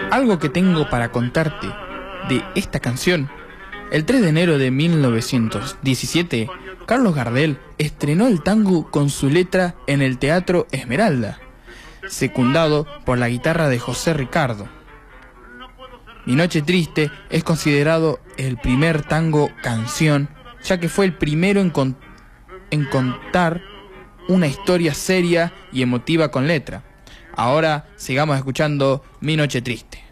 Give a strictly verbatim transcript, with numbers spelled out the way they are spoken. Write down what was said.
Algo que tengo para contarte de esta canción. El tres de enero de mil novecientos diecisiete, Carlos Gardel estrenó el tango con su letra en el Teatro Esmeralda, secundado por la guitarra de José Ricardo. Mi Noche Triste es considerado el primer tango canción, ya que fue el primero en, con en contar una historia seria y emotiva con letra. Ahora sigamos escuchando Mi Noche Triste.